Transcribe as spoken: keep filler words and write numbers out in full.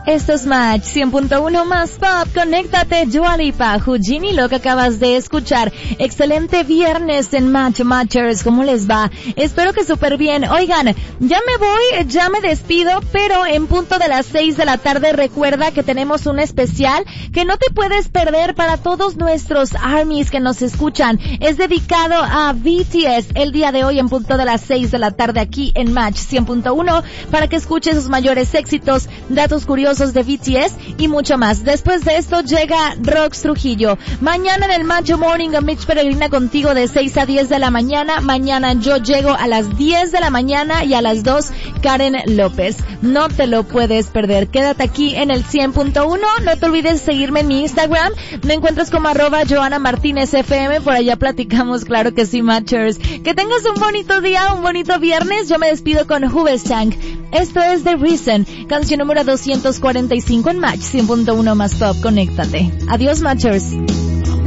Esto es Match cien punto uno más Pop. Conéctate, Dua Lipa, Houdini, lo que acabas de escuchar. Excelente viernes en Match Matchers. ¿Cómo les va? Espero que súper bien. Oigan, ya me voy, ya me despido, pero en punto de las seis de la tarde recuerda que tenemos un especial que no te puedes perder para todos nuestros ARMYs que nos escuchan. Es dedicado a B T S el día de hoy en punto de las seis de la tarde aquí en Match cien punto uno para que escuches sus mayores éxitos, datos curiosos de B T S y mucho más. Después de esto llega Rox Trujillo. Mañana en el Macho Morning a Mitch Peregrina contigo de seis a diez de la mañana. Mañana yo llego a las diez de la mañana y a las dos Karen López. No te lo puedes perder. Quédate aquí en el cien punto uno. No te olvides seguirme en mi Instagram. Me encuentras como arroba Joana Martínez F M. Por allá platicamos, claro que sí, Matchers. Que tengas un bonito día, un bonito viernes. Yo me despido con Hoobastank. Esto es The Reason, canción número doscientos cuarenta y cinco en Match cien punto uno más Pop. Conéctate. Adiós, Matchers.